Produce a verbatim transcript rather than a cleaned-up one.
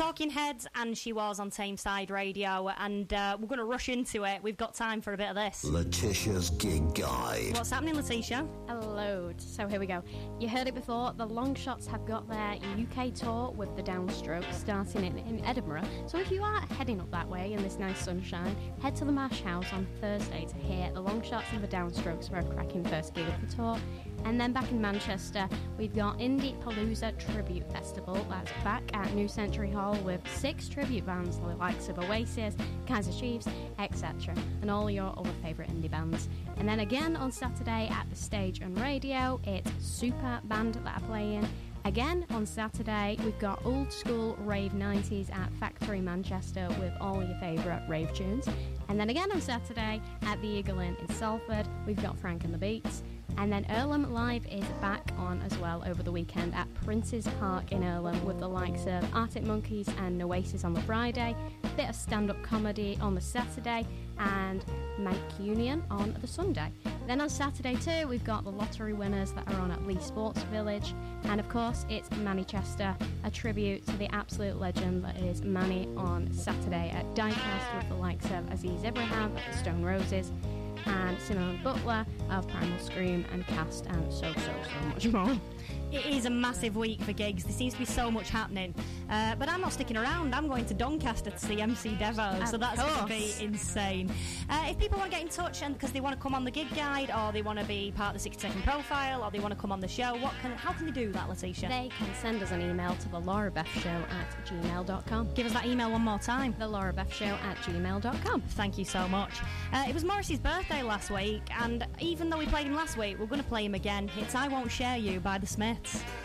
Talking Heads, and she was on Tameside Radio, and uh, we're going to rush into it. We've got time for a bit of this. Letitia's Gig Guide. What's happening, Letitia? A load. So here we go. You heard it before, the Longshots have got their U K tour with the Downstrokes starting in, in Edinburgh. So if you are heading up that way in this nice sunshine, head to the Mash House on Thursday to hear the Longshots and the Downstrokes for a cracking first gig of the tour. And then back in Manchester, we've got Indie Palooza Tribute Festival. That's back at New Century Hall with six tribute bands, the likes of Oasis, Kaiser Chiefs, et cetera, and all your other favourite indie bands. And then again on Saturday at the Stage and Radio, it's Super Band that are playing. Again on Saturday, we've got Old School Rave nineties at Factory Manchester with all your favourite rave tunes. And then again on Saturday at the Eagle Inn in Salford, we've got Frank and the Beats. And then Earlham Live is back on as well over the weekend at Prince's Park in Earlham with the likes of Arctic Monkeys and Oasis on the Friday, a bit of stand-up comedy on the Saturday, and Mike Union on the Sunday. Then on Saturday too, we've got the lottery winners that are on at Lee Sports Village, and of course it's Manchester, a tribute to the absolute legend that is Manny on Saturday at Diecast with the likes of Aziz Ibrahim at the Stone Roses, and Simone Butler of Primal Scream and Cast, and so, so, so much more. It is a massive week for gigs. There seems to be so much happening. Uh, but I'm not sticking around. I'm going to Doncaster to see M C Devo, of so that's course. going to be insane. Uh, if people want to get in touch and because they want to come on the gig guide, or they want to be part of the sixty second profile, or they want to come on the show, what can, how can they do that, Letitia? They can send us an email to the Laura Beth Show at gmail dot com. Give us that email one more time. The Laura Beth Show at gmail dot com. Thank you so much. Uh, it was Morrissey's birthday last week, and even though we played him last week, we're going to play him again. It's I Won't Share You by The Smiths.